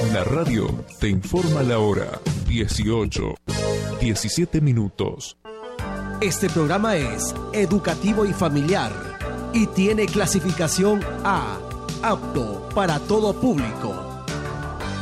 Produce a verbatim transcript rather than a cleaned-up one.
La radio te informa la hora. dieciocho, diecisiete minutos. Este programa es educativo y familiar y tiene clasificación A, apto para todo público.